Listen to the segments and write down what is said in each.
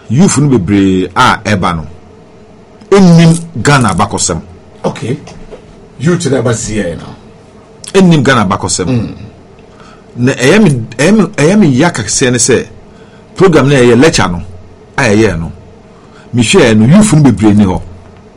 youth no bebre eba no enim Ghana bakosem. Okay, youth never see here now. Enim Ghana bakosem. Na eyemi yakase ne say program na eye lecture no ayeye no me share no youth no bebre ni ho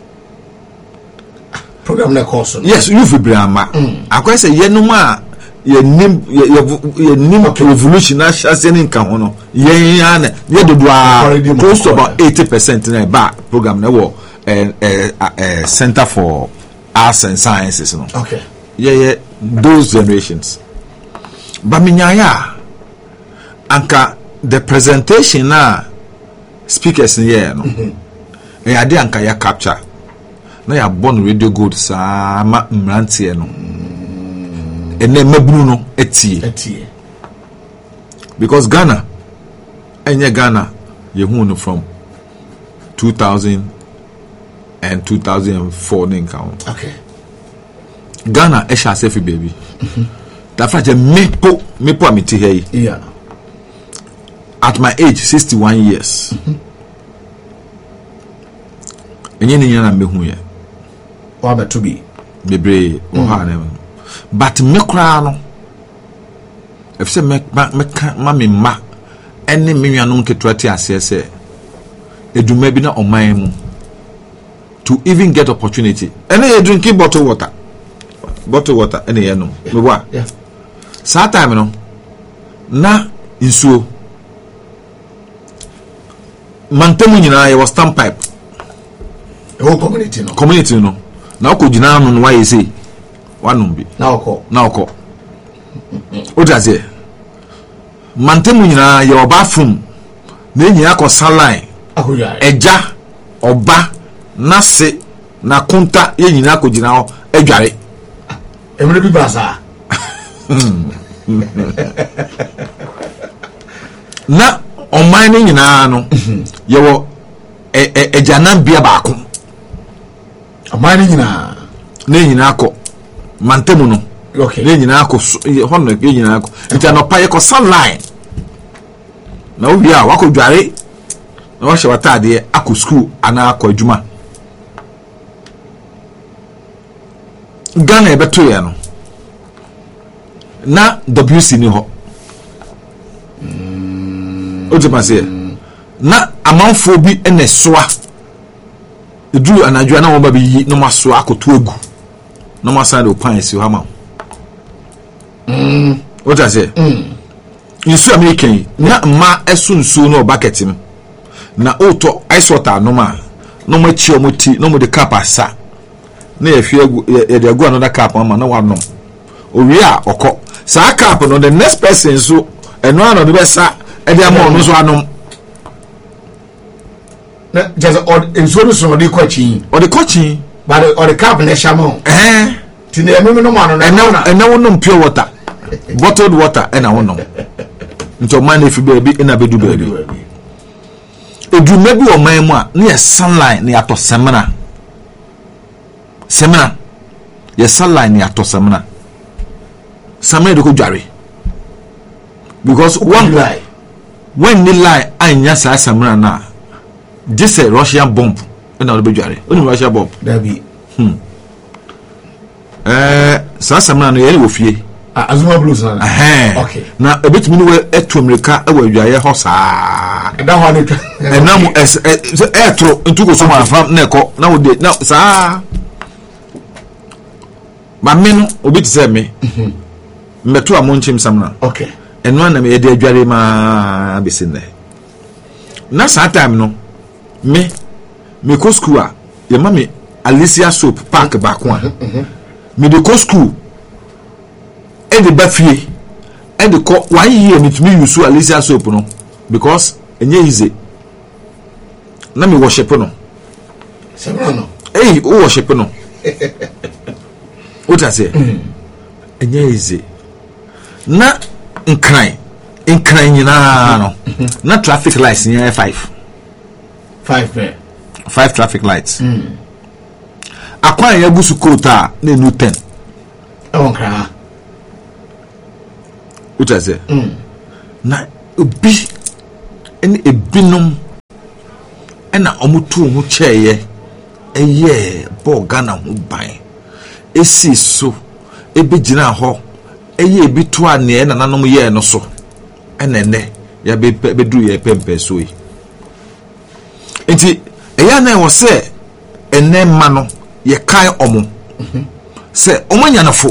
program na course. Yes, youth bebre ama akwa say ye no ma ye nim revolution na shase ni nka ho no ye yana ye dodo close to about 80% na ba program na wo Center for Arts and Sciences no. Okay, yeah those generations but minyaya anka the presentation na speakers in here no e ade anka ya capture na ya born radio gold sa ma mrantie no ene mabunu no etie because Ghana you know from 2000 and 2004 ninka. Okay, Ghana e sha safe baby that fact mepo amiti here. Yeah, at my age 61 years enye ni yana mehu ye wa ba to be bebre o ha na but me kra no if say me ma ene me nuanom ketua ti ase se eduma bi na oman mu to even get opportunity ene you drinking bottled water ene ye no me wa yeah sa time no na insuo mantemu nyina ye was stamp pipe the whole community no na ko gina no wa ye say wanom bi na okọ o da ze mantemu nyina ye oba fum na nyina ko saline ahoya eja oba nase na kunta ye nyina ko gina ho adware emre bi basa na oman ni nyina no ye wo ejanan bia baako oman ni nyina na nyina akọ mantemu no okay na nyina akọ ho no ye nyina akọ ntia no pa ye ko sunline na obi a wako dware na wo hye watade akọ school ana akọ adwuma Ghana ebeto ye no na WC ni ho Ojemase na amanfo bi ene soa edu anadwa na won ba bi yi no maso akoto egu no masande opan si ha ma Ojase nsu american na ma esu nsu no bucket im na oto ice water no ma no ma chi omoti no mo de cap asa na ye hwe egu ye de egu another cap ma na wanom owie a okọ sa cap no the next person so eno ano de be sa e de amon no so anom na just enso so de kwachi o de kwachi but or the cap na shamo ti na emu no ma no na wonom pure water bottled water and I wonom nto man if baby na bedu baby edu mebi o man mu a na sunline na ato semana ye sunline na ato semana de ko dware because one lie when the lie anya sa semana na this a Russian bomb na o be dware oni Russian bomb da bi sa semana no ye wo fie Azuma blues na okay na ebetumi no etu America e wa dwaye ho saa da ho ne enam etro ntuko so ma fam na ekọ na wo de na saa ba me no obi tse me meto amonchim samna okay eno na me ye de adware ma besinne na saa time no me ko school a ye ma me Alicia Soap Park ba ko a me de ko school and the bafie and the co 1 year me to me use Alicia Soap no because enye easy na me worship no semano o worship no what I say enye easy na nkran nyina no na traffic lights near 5 traffic lights akwan ya gusu kota na enu 10 nkran what I say na obi en ebinom ena omutu hu cheye eye bo Ghana hu ban esi so ebegyina ho eye bitu ane na nanom ye no so enene ya bedru ye pempe so yi enti eya na wo se ene ma no ye kai omo se omanya na fo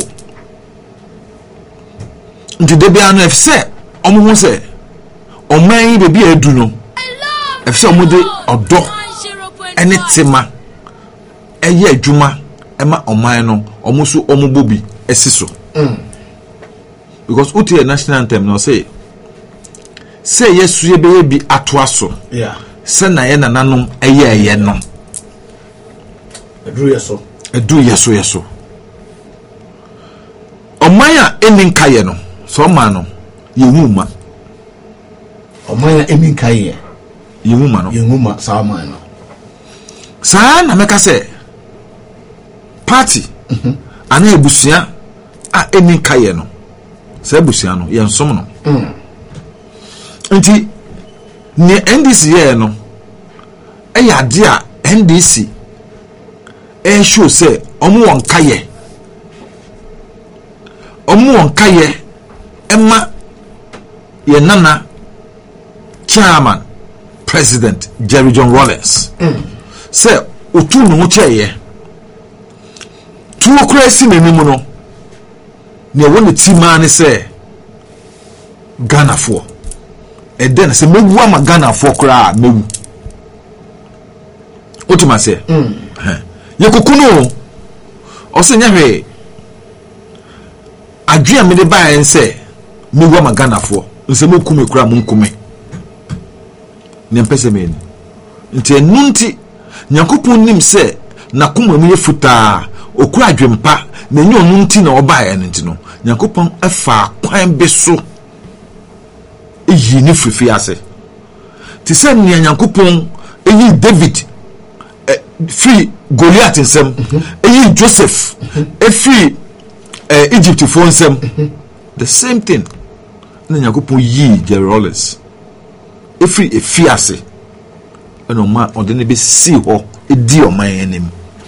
nti de bia no efse omo hu se oman yi bebi edu no efse omo de odo ene tema eye adwuma ema oman no omo so omo bobi esiso because uti a national anthem no say yesu ye be bi atoaso se na ye nananom eye no edu yeso omaya eninkaye no so ma no yewuma omaya eninkaye yewuma sa ma no sa na meka se party ana ebusia a eninkaye no sa ebusia no ye nsom no nti ne NDC ye no ade a NDC show say omo wonkaye emma ye nana chairman president Jerry John Rawlings say otu no cheye tuo kresi menimu no ne woni timane say Ghana for eden say mewu ama Ghana for kra mewu otima say yekukuno osenya hwe adwea me de ba ense mewu ama Ghana for nse mokume kra monkume ne mpese me nti enunti nyankopon nim se na kuma mu yefuta okura adwempa na nyi onunti na oba ya nti no nyankopon afa kwan beso eyi ni fifi ase ti se ne nyankopon eyi David free Goliath nsem eyi Joseph free Egypt for nsem the same thing na nyankopon yi Jerry Rawlings free efiase eno ma odene be si ho edi o man enim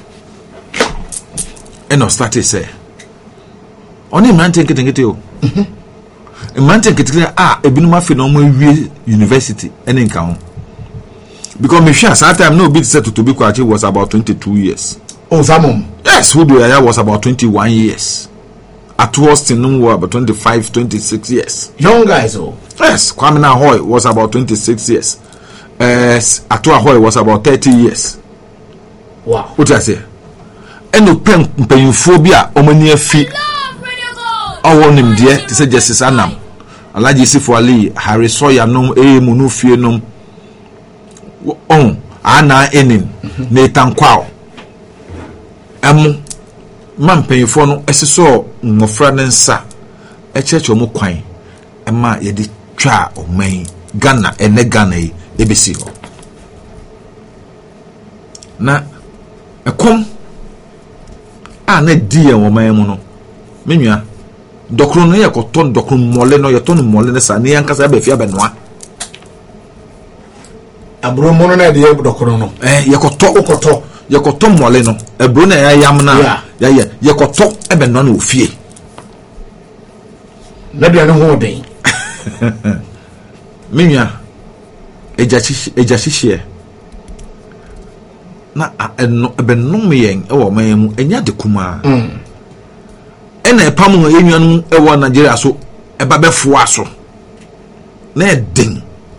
eno start say oni mante nkete o mante nkete ebinuma fe no mo wie university ene nka ho because me sure that time no bit set to be quite was about 22 years. Oh, Zamom. Yes, who do I was about 21 years. At worst in no about 25, 26 years. Young guys, oh. Yes, Kwame Nahoy was about 26 years. Atua Hoy was about 30 years. Wow. What I say? And no pen phobia or many feet. I want him dear to say Justice Anam. Alaji Sifo Ali, Harry Sawyer nom munu fie nom. Ana enin ne tankwao mampanyifo no esiso ngofra nensa echecho mo kwan ema yedi twa oman Ghana ene Ghana yi ebesi ho na ekom ana di ye oman mu no menua dokro no ye koto dokro mole no ye to no mole ne sa ne yankasa be fia be noa abro mono na de dokoro no yekoto mole no ebro na yam na ya yekoto ebe no na ofie na bia no ho den minya eja hihie na eno ebe no meyen e wo man mu enya de kuma ena epam enwanu e wo Nigeria so eba befo aso na edin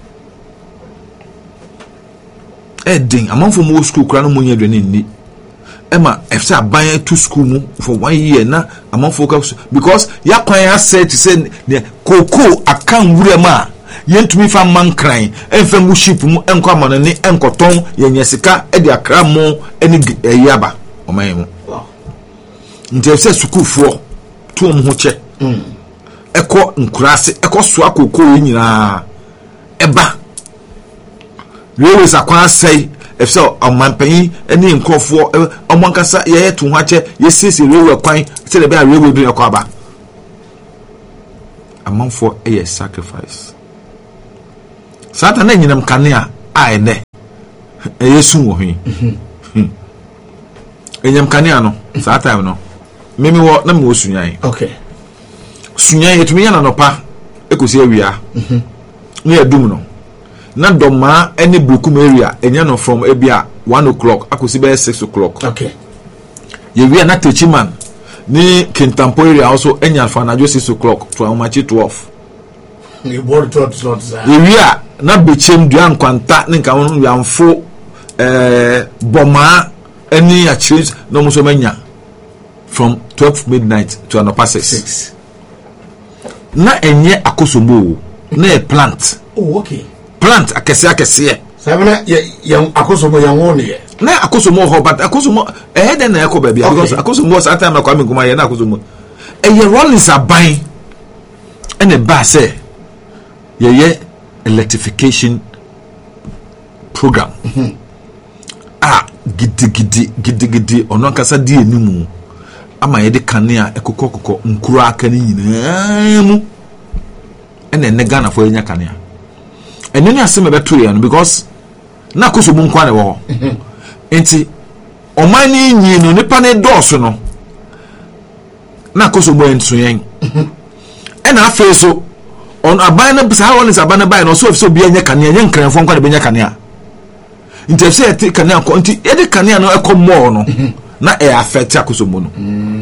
amanfo mo school kra no mo nya dwene ni ema efsa ban to school mu for 1 year na amanfo ka because ya kwan ya say to say koko akan wure ma yentumi fa man kran enfa mu ship mu enko amano ne enkoton yenyesika e de akra mo eni yaba oman mu nti efsa school fo to mo ho che eko nkurase eko so akoko nyina eba Railways akwa say if so amampanyi ene nkofo omonkasa ye to ho ache ye sisi railway kwan say the be railway do yakwa ba amanfo a sacrifice satan na nyinam kanea a ene Yesu wo hin enyam kanea no saa time no meme wo na me wo sunyan okay sunyan etumi ya na nopa ekosi awia ne adum no na doma any Brukum area enya no from ebia 1 o'clock akosi be 6 o'clock okay ye wia na Techiman ni Kintampo area also enya fa na 6 o'clock to amachi 12 you board to ye wia na bechem duan kwanta ne nka won yamfo boma any achieve no muso manya from 12 midnight to anopa 6 na enye akosombo na a plant okay plant akese sabana ya akosombo ya woni na akosomo ho but akosomo den na yakoba bia because akosomo was atama kwa me kuma ye na akosomo ye Rollins aban ene ba say ye electrification program gidi ono nkasa di enimu ama ye de kanea ekokokoko nkuru aka ni nyina mu ene Ghana fo enya kanea ene ni aseme beto ye no because na akosomo nkwa ne wo enti omani nyi no nipa ne dɔɔso no na akosomo enso yen ena afa so on aban na sa Rollins aban na bai no so ofso bia nya kanea nya nkranfo nkwa de benya kanea nti se eti kanea ko nti edi kanea no ekomo no na e affect akosomo no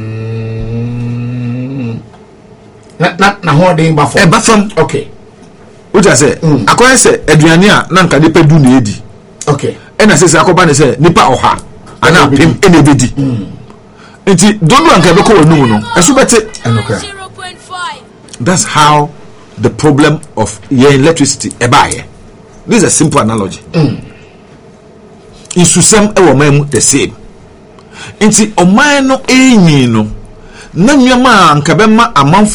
na holding ba for e ba fam okay uja se akoyen se aduane a na nka de pedu na edi okay ena se akoba ne se nipa oha ana pem ene bedi nti dodo anka be ko wonu no eso bete 0.5 that's how the problem of your electricity ebaye. This is a simple analogy. In susem ewo memu the same. Inti oman no enyi no na nyama anka be ma amanfo